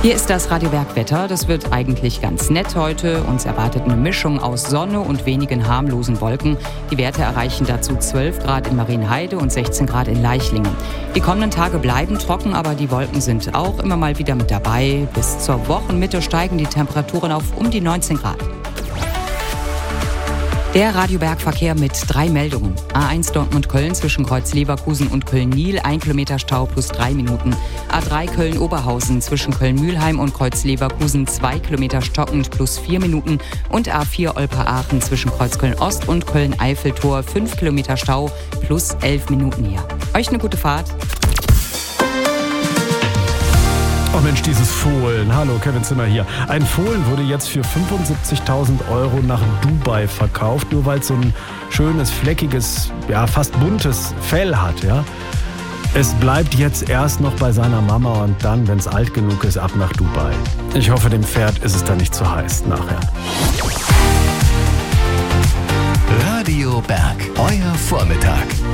Hier ist das Radio Berg Wetter. Das wird eigentlich ganz nett heute. Uns erwartet eine Mischung aus Sonne und wenigen harmlosen Wolken. Die Werte erreichen dazu 12 Grad in Marienheide und 16 Grad in Leichlingen. Die kommenden Tage bleiben trocken, aber die Wolken sind auch immer mal wieder mit dabei. Bis zur Wochenmitte steigen die Temperaturen auf um die 19 Grad. Der Radiobergverkehr mit 3 Meldungen. A1 Dortmund-Köln zwischen Kreuz Leverkusen und Köln-Niel, 1 Kilometer Stau plus 3 Minuten. A3 Köln-Oberhausen zwischen Köln-Mühlheim und Kreuz Leverkusen, 2 Kilometer stockend plus 4 Minuten. Und A4 Olper-Aachen zwischen Kreuz Köln-Ost und Köln-Eiffeltor, 5 Kilometer Stau plus 11 Minuten hier. Euch eine gute Fahrt. Oh Mensch, dieses Fohlen. Hallo, Kevin Zimmer hier. Ein Fohlen wurde jetzt für 75.000 € nach Dubai verkauft, nur weil es so ein schönes, fleckiges, ja fast buntes Fell hat. Ja? Es bleibt jetzt erst noch bei seiner Mama und dann, wenn es alt genug ist, ab nach Dubai. Ich hoffe, dem Pferd ist es dann nicht zu heiß nachher. Radio Berg, euer Vormittag.